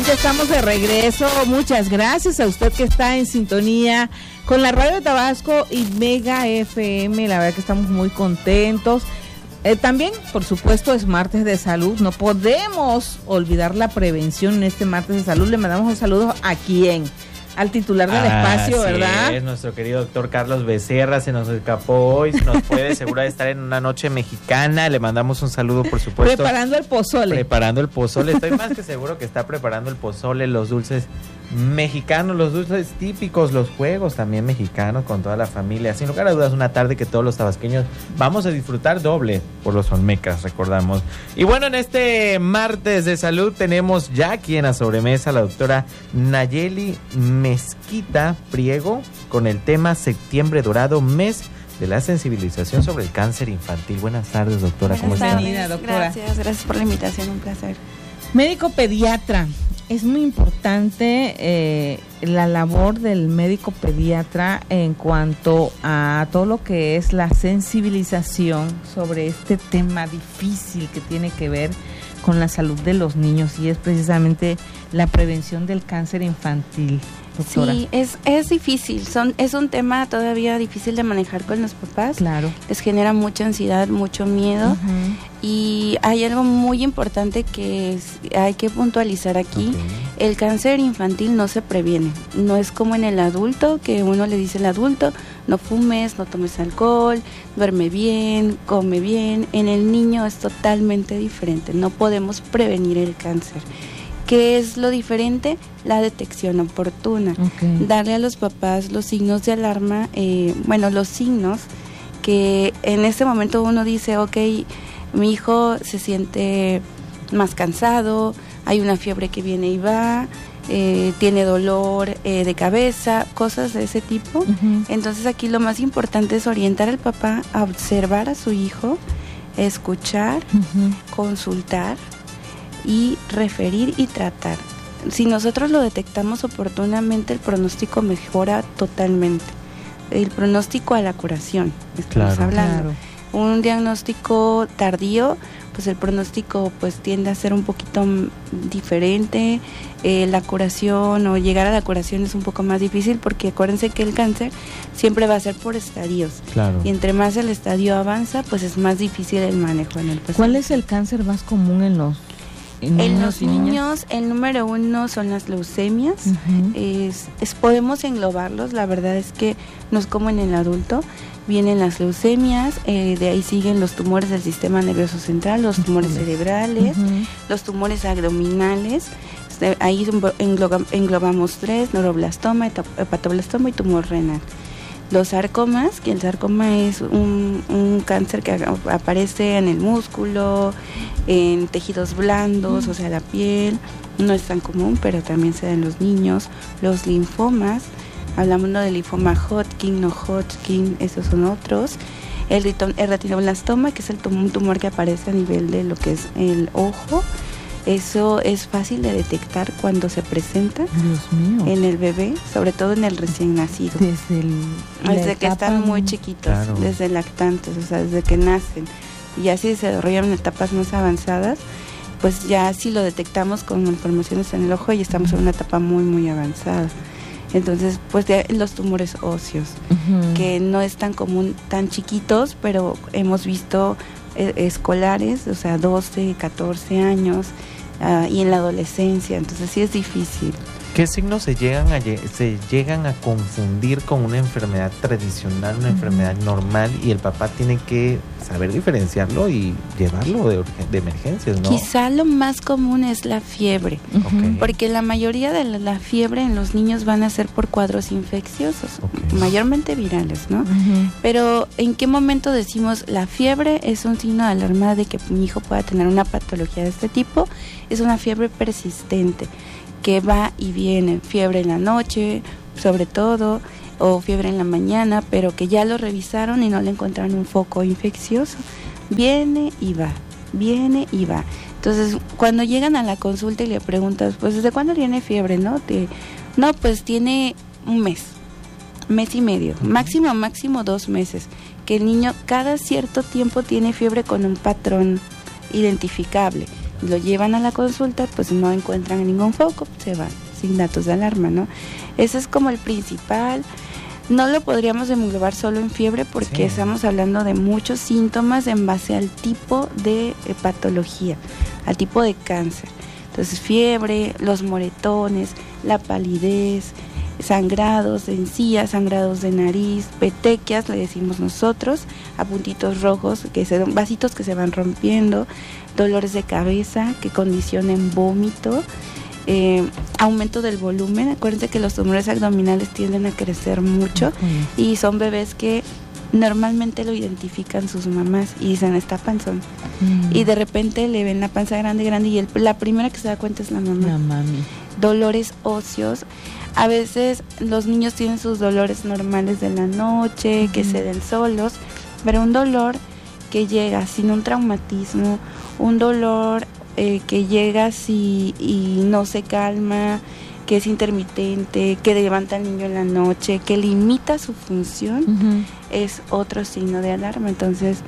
ya estamos de regreso. Muchas gracias a usted que está en sintonía con la Radio de Tabasco y Mega FM. La verdad que estamos muy contentos. También, por supuesto, es martes de salud. No podemos olvidar la prevención en este martes de salud. Le mandamos un saludo a quién. Al titular del espacio, ¿verdad? Es nuestro querido doctor Carlos Becerra, se nos escapó hoy, se nos puede asegurar de estar en una noche mexicana, le mandamos un saludo, por supuesto. Preparando el pozole, estoy más que seguro que está preparando el pozole, los dulces mexicanos, los dulces típicos, los juegos también mexicanos con toda la familia. Sin lugar a dudas, una tarde que todos los tabasqueños vamos a disfrutar doble por los olmecas, recordamos. Y bueno, en este martes de salud tenemos ya aquí en la sobremesa a la doctora Nayeli Mezquita Priego con el tema Septiembre Dorado, mes de la sensibilización sobre el cáncer infantil. Buenas tardes, doctora. ¿Cómo está? Bienvenida, doctora. Gracias por la invitación, un placer. Médico pediatra. Es muy importante la labor del médico pediatra en cuanto a todo lo que es la sensibilización sobre este tema difícil que tiene que ver con la salud de los niños y es precisamente la prevención del cáncer infantil, doctora. Sí, es difícil, es un tema todavía difícil de manejar con los papás. Claro. Les genera mucha ansiedad, mucho miedo. Uh-huh. Y hay algo muy importante que hay que puntualizar aquí. Okay. El cáncer infantil no se previene. No es como en el adulto, que uno le dice al adulto, no fumes, no tomes alcohol, duerme bien, come bien. En el niño es totalmente diferente. No podemos prevenir el cáncer. ¿Qué es lo diferente? La detección oportuna. Okay. Darle a los papás los signos de alarma, los signos que en este momento uno dice, ok, mi hijo se siente más cansado, hay una fiebre que viene y va, tiene dolor de cabeza, cosas de ese tipo. Uh-huh. Entonces aquí lo más importante es orientar al papá a observar a su hijo, escuchar, uh-huh, consultar y referir y tratar. Si nosotros lo detectamos oportunamente, el pronóstico mejora totalmente. El pronóstico a la curación, estamos hablando. Claro. Un diagnóstico tardío, pues el pronóstico pues tiende a ser un poquito diferente. La curación o llegar a la curación es un poco más difícil porque acuérdense que el cáncer siempre va a ser por estadios. Claro. Y entre más el estadio avanza, pues es más difícil el manejo en el paciente. ¿Cuál es el cáncer más común en los niños? El número 1 son las leucemias. Uh-huh. Podemos englobarlos, la verdad es que no es como en el adulto. Vienen las leucemias, de ahí siguen los tumores del sistema nervioso central, los tumores cerebrales, uh-huh, los tumores abdominales. Ahí englobamos 3, neuroblastoma, hepatoblastoma y tumor renal. Los sarcomas, que el sarcoma es un cáncer que aparece en el músculo, en tejidos blandos, o sea, la piel, no es tan común, pero también se da en los niños. Los linfomas, hablamos del linfoma Hodgkin, no Hodgkin, esos son otros. El retinoblastoma, que es un tumor que aparece a nivel de lo que es el ojo. Eso es fácil de detectar cuando se presenta. Dios mío. En el bebé, sobre todo en el recién nacido. Desde que están muy chiquitos, claro, desde lactantes, o sea, desde que nacen. Y ya si se desarrollan en etapas más avanzadas, pues ya si lo detectamos con malformaciones en el ojo, ya estamos en una etapa muy, muy avanzada. Entonces, pues ya los tumores óseos, uh-huh, que no es tan común, tan chiquitos, pero hemos visto escolares, o sea, 12, 14 años, y en la adolescencia, entonces sí es difícil. ¿Qué signos se llegan a confundir con una enfermedad tradicional, una enfermedad normal, y el papá tiene que saber diferenciarlo y llevarlo de emergencias, ¿no? Quizá lo más común es la fiebre, okay, porque la mayoría de la fiebre en los niños van a ser por cuadros infecciosos, okay, mayormente virales, ¿no? Uh-huh. Pero ¿en qué momento decimos la fiebre es un signo de alarma de que mi hijo pueda tener una patología de este tipo? Es una fiebre persistente que va y viene, fiebre en la noche, sobre todo, o fiebre en la mañana, pero que ya lo revisaron y no le encontraron un foco infeccioso. Viene y va, viene y va. Entonces, cuando llegan a la consulta y le preguntas, pues, ¿desde cuándo tiene fiebre, no? No, pues tiene un mes y medio, máximo 2 meses, que el niño cada cierto tiempo tiene fiebre con un patrón identificable. lo llevan a la consulta, pues no encuentran ningún foco, se van sin datos de alarma, ¿no? Ese es como el principal. No lo podríamos englobar solo en fiebre porque estamos hablando de muchos síntomas en base al tipo de patología, al tipo de cáncer. Entonces, fiebre, los moretones, la palidez, sangrados de encía, sangrados de nariz, petequias, le decimos nosotros, a puntitos rojos, vasitos que se van rompiendo, dolores de cabeza que condicionen vómito, aumento del volumen. Acuérdense que los tumores abdominales tienden a crecer mucho y son bebés que normalmente lo identifican sus mamás y dicen, está panzón. Y de repente le ven la panza grande y la primera que se da cuenta es la mamá. La mami. Dolores óseos. A veces los niños tienen sus dolores normales de la noche, que se den solos, pero un dolor que llega sin un traumatismo, un dolor que llega y no se calma, que es intermitente, que levanta al niño en la noche, que limita su función, es otro signo de alarma. Entonces,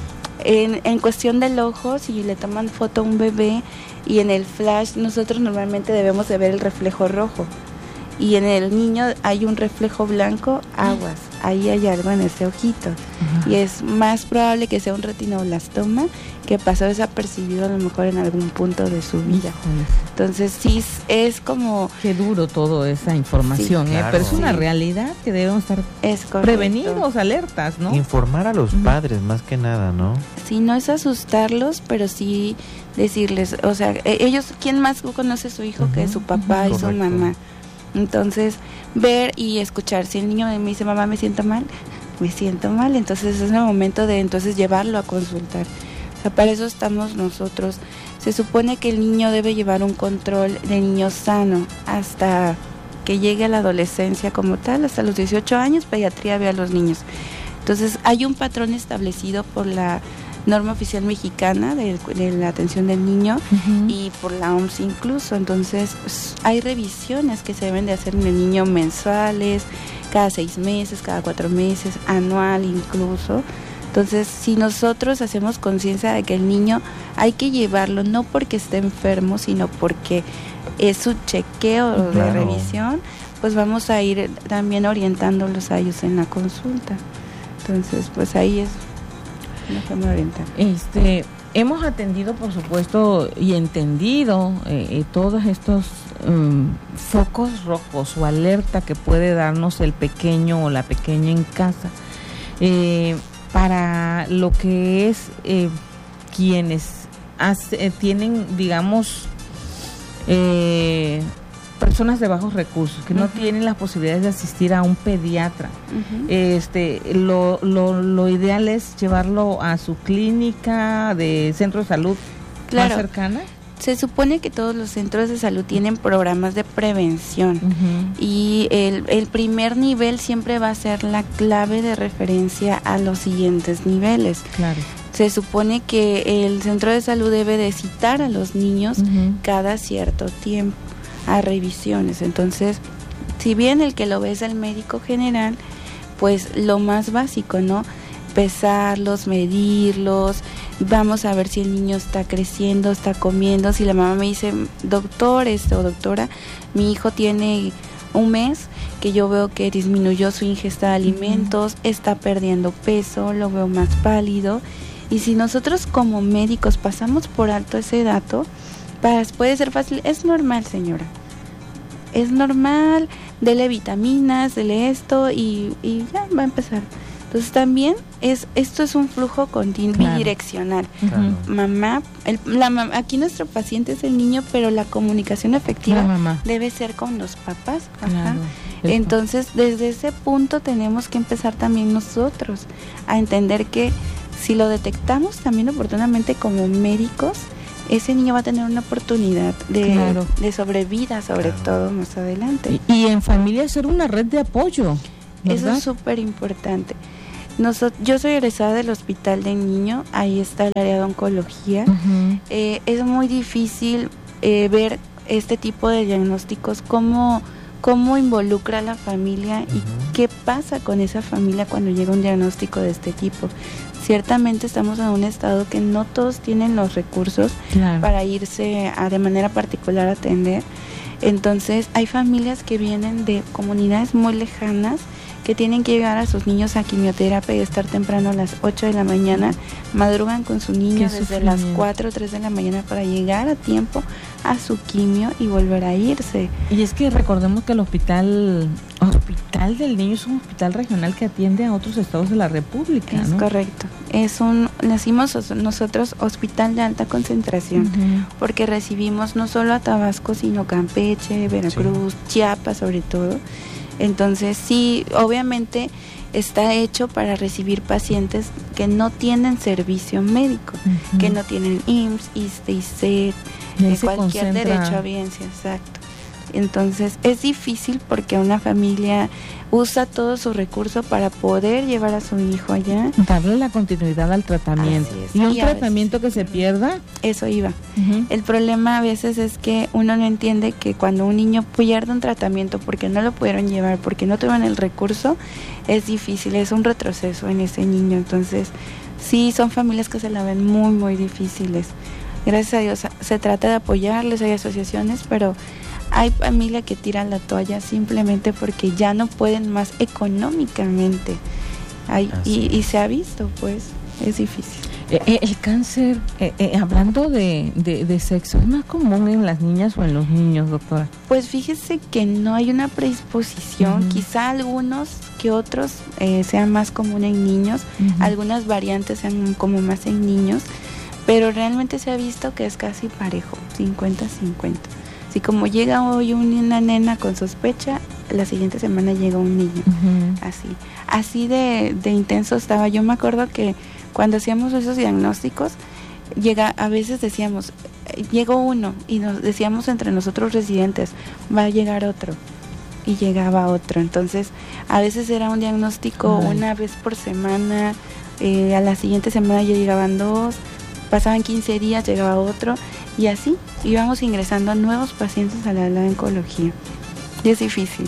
en cuestión del ojo, si le toman foto a un bebé y en el flash, nosotros normalmente debemos de ver el reflejo rojo. Y en el niño hay un reflejo blanco, aguas, ahí hay algo en ese ojito. Y es más probable que sea un retinoblastoma que pasó desapercibido a lo mejor en algún punto de su vida. Entonces sí es como... Qué duro toda esa información, claro. Pero es una realidad que debemos estar prevenidos, alertas, ¿no? Informar a los padres más que nada, ¿no? Sí, no es asustarlos, pero sí decirles, o sea, ellos, ¿quién más conoce a su hijo que su papá y su mamá? Entonces, ver y escuchar. Si el niño me dice, mamá, me siento mal, entonces es el momento de entonces llevarlo a consultar. O sea, para eso estamos nosotros. Se supone que el niño debe llevar un control de niño sano hasta que llegue a la adolescencia como tal, hasta los 18 años, pediatría ve a los niños. Entonces, hay un patrón establecido por la norma oficial mexicana de la atención del niño y por la OMS incluso. Entonces hay revisiones que se deben de hacer en el niño mensuales, cada 6 meses, cada 4 meses, anual incluso. Entonces, si nosotros hacemos conciencia de que el niño hay que llevarlo no porque esté enfermo, sino porque es su chequeo de revisión, pues vamos a ir también orientándolos a ellos en la consulta. Entonces, pues ahí es una forma de orientar. Hemos atendido, por supuesto, y entendido todos estos focos rojos o alerta que puede darnos el pequeño o la pequeña en casa. Para lo que es quienes tienen, digamos, personas de bajos recursos, que no tienen las posibilidades de asistir a un pediatra. Lo ideal es llevarlo a su clínica de centro de salud más cercana. Se supone que todos los centros de salud tienen programas de prevención y el primer nivel siempre va a ser la clave de referencia a los siguientes niveles. Claro. Se supone que el centro de salud debe de citar a los niños cada cierto tiempo a revisiones. Entonces, si bien el que lo ve es el médico general, pues lo más básico, ¿no? Pesarlos, medirlos, vamos a ver si el niño está creciendo, está comiendo. Si la mamá me dice, doctor o doctora, mi hijo tiene un mes que yo veo que disminuyó su ingesta de alimentos, está perdiendo peso, lo veo más pálido. Y si nosotros como médicos pasamos por alto ese dato, puede ser fácil, es normal, señora, es normal, dele vitaminas, dele esto y ya va a empezar. Entonces también esto es un flujo continuo, bidireccional. Mamá, aquí nuestro paciente es el niño, pero la comunicación efectiva debe ser con los papás. Entonces desde ese punto tenemos que empezar también nosotros a entender que si lo detectamos también oportunamente como médicos, ese niño va a tener una oportunidad de sobrevida, sobre todo más adelante. Y en familia ser una red de apoyo, ¿verdad? Eso es súper importante. Yo soy egresada del Hospital de Niño, ahí está el área de oncología. Es muy difícil ver este tipo de diagnósticos, cómo cómo involucra a la familia y qué pasa con esa familia cuando llega un diagnóstico de este tipo. Ciertamente estamos en un estado que no todos tienen los recursos para irse de manera particular a atender. Entonces hay familias que vienen de comunidades muy lejanas que tienen que llevar a sus niños a quimioterapia y estar temprano a las 8 de la mañana, madrugan con su niño desde las 4 o 3 de la mañana para llegar a tiempo a su quimio y volver a irse. Y es que recordemos que el hospital del niño es un hospital regional que atiende a otros estados de la República, ¿no? Es correcto. Nacimos nosotros hospital de alta concentración, porque recibimos no solo a Tabasco, sino Campeche, Veracruz, Chiapas sobre todo. Entonces sí, obviamente está hecho para recibir pacientes que no tienen servicio médico, que no tienen IMSS, ISSSTE, ISSSTE, cualquier derecho a biencia, exacto. Entonces es difícil porque una familia usa todo su recurso para poder llevar a su hijo allá. Darle la continuidad al tratamiento. ¿Y un tratamiento que se pierda? Eso iba. El problema a veces es que uno no entiende que cuando un niño pierde un tratamiento porque no lo pudieron llevar, porque no tuvieron el recurso, es difícil, es un retroceso en ese niño. Entonces sí, son familias que se la ven muy, muy difíciles. Gracias a Dios se trata de apoyarles, hay asociaciones, pero hay familia que tira la toalla simplemente porque ya no pueden más económicamente. Y se ha visto, pues, es difícil. El cáncer, hablando de sexo, ¿es más común en las niñas o en los niños, doctora? Pues fíjese que no hay una predisposición, quizá algunos que otros sean más común en niños, algunas variantes sean como más en niños, pero realmente se ha visto que es casi parejo, 50-50. Así como llega hoy una nena con sospecha, la siguiente semana llega un niño. Así de intenso estaba. Yo me acuerdo que cuando hacíamos esos diagnósticos, a veces decíamos, llegó uno, y nos decíamos entre nosotros residentes, va a llegar otro, y llegaba otro. Entonces a veces era un diagnóstico una vez por semana, a la siguiente semana ya llegaban 2, pasaban 15 días, llegaba otro, y así íbamos ingresando a nuevos pacientes a la oncología. Y es difícil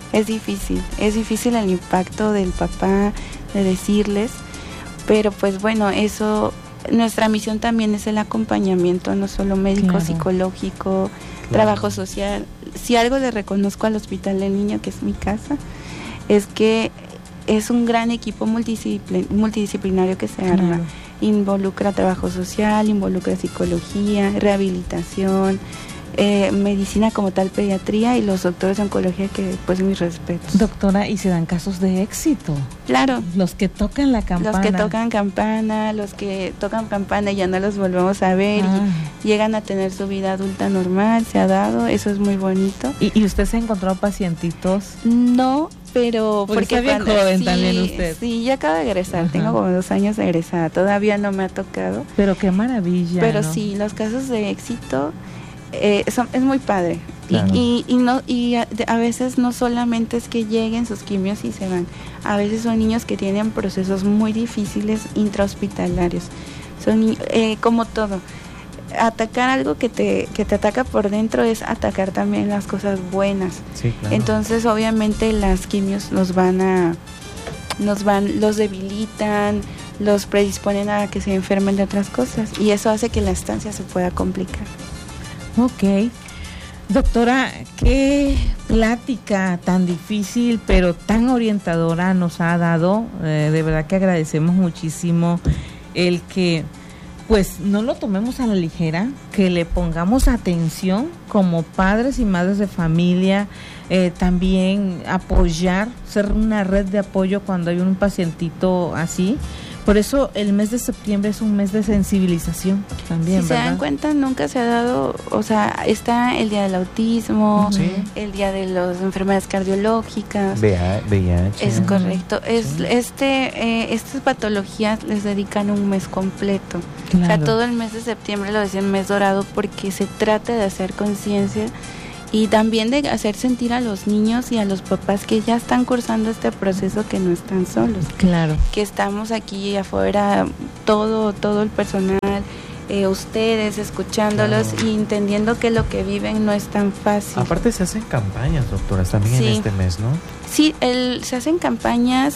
el impacto del papá, de decirles, pero pues bueno, eso, nuestra misión también es el acompañamiento, no solo médico, psicológico, trabajo social. Si algo le reconozco al Hospital del Niño, que es mi casa, es que es un gran equipo multidisciplinario que se arma. Involucra trabajo social, involucra psicología, rehabilitación, medicina como tal, pediatría, y los doctores de oncología, que pues mis respetos. Doctora, ¿y se dan casos de éxito? Claro. Los que tocan la campana. Los que tocan campana y ya no los volvemos a ver y llegan a tener su vida adulta normal, se ha dado, eso es muy bonito. ¿Y usted se ha encontrado pacientitos? No, pero porque está bien joven también usted. Sí, ya acabo de egresar, tengo como 2 años de egresada, todavía no me ha tocado. Pero qué maravilla. Pero ¿no? Sí, los casos de éxito es muy padre. Claro. Y a veces no solamente es que lleguen sus quimios y se van, a veces son niños que tienen procesos muy difíciles intrahospitalarios. Son como todo. Atacar algo que te ataca por dentro es atacar también las cosas buenas. Sí, claro. Entonces obviamente las quimios los debilitan, los predisponen a que se enfermen de otras cosas, y eso hace que la estancia se pueda complicar. Ok. Doctora, qué plática tan difícil pero tan orientadora nos ha dado. De verdad que agradecemos muchísimo el que pues no lo tomemos a la ligera, que le pongamos atención como padres y madres de familia, también apoyar, ser una red de apoyo cuando hay un pacientito así. Por eso el mes de septiembre es un mes de sensibilización también, si ¿verdad? Se dan cuenta, nunca se ha dado, o sea, está el día del autismo, el día de las enfermedades cardiológicas. VIH. Es correcto. Estas patologías les dedican un mes completo. Claro. O sea, todo el mes de septiembre lo decían mes dorado porque se trata de hacer conciencia y también de hacer sentir a los niños y a los papás que ya están cursando este proceso, que no están solos. Claro. Que estamos aquí afuera, todo el personal, ustedes escuchándolos y entendiendo que lo que viven no es tan fácil. Aparte se hacen campañas, doctoras, también en este mes, ¿no? Sí, se hacen campañas,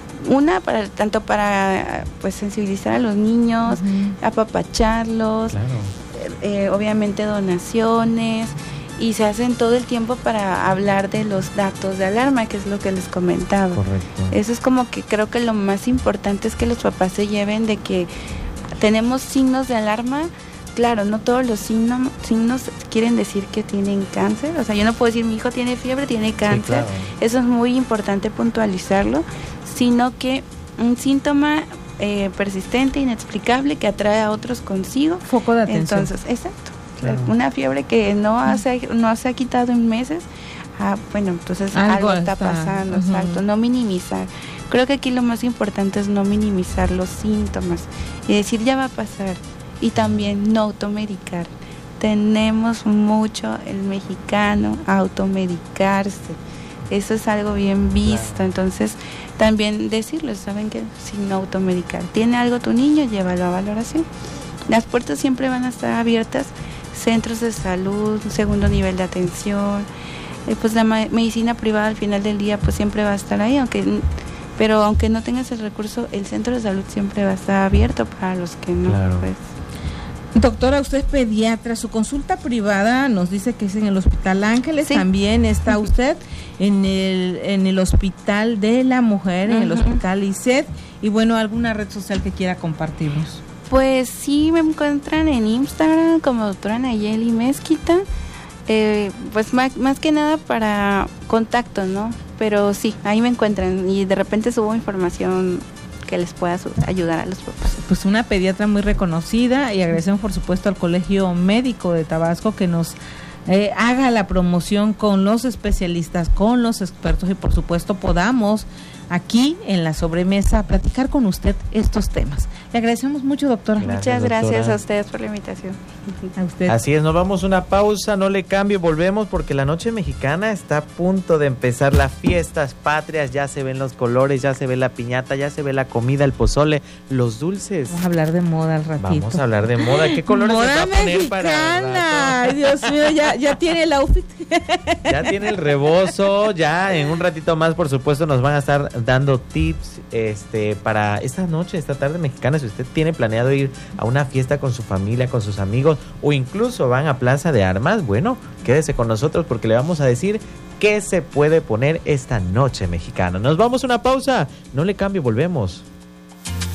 tanto para pues sensibilizar a los niños, apapacharlos, obviamente donaciones, y se hacen todo el tiempo para hablar de los datos de alarma, que es lo que les comentaba. Correcto. Eso es como que creo que lo más importante es que los papás se lleven de que tenemos signos de alarma. Claro, no todos los signos quieren decir que tienen cáncer. O sea, yo no puedo decir mi hijo tiene fiebre, tiene cáncer. Sí, claro. Eso es muy importante puntualizarlo, sino que un síntoma persistente, inexplicable, que atrae a otros consigo. Foco de atención. Entonces, exacto. Claro. Una fiebre que no se ha quitado en meses. Bueno, entonces algo está pasando, exacto. No minimizar. Creo que aquí lo más importante es no minimizar los síntomas y decir ya va a pasar. Y también no automedicar. Tenemos mucho el mexicano a automedicarse. Eso es algo bien visto. Claro. Entonces, también decirles, ¿saben qué? Sin automedicar. ¿Tiene algo tu niño? Llévalo a valoración. Las puertas siempre van a estar abiertas. Centros de salud, segundo nivel de atención. Pues la medicina privada al final del día pues siempre va a estar ahí, pero aunque no tengas el recurso, el centro de salud siempre va a estar abierto para los que no. Claro. Pues. Doctora, usted es pediatra, su consulta privada nos dice que es en el Hospital Ángeles, sí. También está usted en el Hospital de la Mujer, en el Hospital ISED, y bueno, ¿alguna red social que quiera compartirnos? Pues sí, me encuentran en Instagram como doctora Nayeli Mezquita, pues más que nada para contacto, ¿no? Pero sí, ahí me encuentran y de repente subo información que les pueda ayudar a los papás. Pues una pediatra muy reconocida, y agradecemos por supuesto al Colegio Médico de Tabasco que nos haga la promoción con los especialistas, con los expertos, y por supuesto podamos aquí en la sobremesa platicar con usted estos temas. Le agradecemos mucho, doctora. Muchas gracias a ustedes por la invitación. A usted. Así es, nos vamos a una pausa, no le cambie, volvemos porque la noche mexicana está a punto de empezar. Las fiestas patrias, ya se ven los colores, ya se ve la piñata, ya se ve la comida, el pozole, los dulces. Vamos a hablar de moda al ratito. Vamos a hablar de moda. ¿Qué colores moda se va a poner mexicana. Para Ay, Dios mío, ya tiene el outfit. Ya tiene el rebozo, ya en un ratito más, por supuesto, nos van a estar dando tips para esta noche, esta tarde mexicana. Si usted tiene planeado ir a una fiesta con su familia, con sus amigos, o incluso van a Plaza de Armas, bueno, quédese con nosotros porque le vamos a decir qué se puede poner esta noche mexicana. Nos vamos a una pausa, no le cambie, volvemos.